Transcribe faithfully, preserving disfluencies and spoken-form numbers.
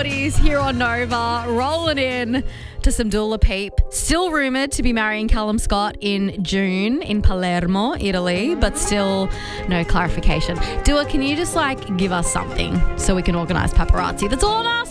forties here on Nova, rolling in to some Dula Peep. Still rumoured to be marrying Callum Scott in June in Palermo, Italy, but still no clarification. Dua, can you just like give us something so we can organise paparazzi? That's all I'm asking.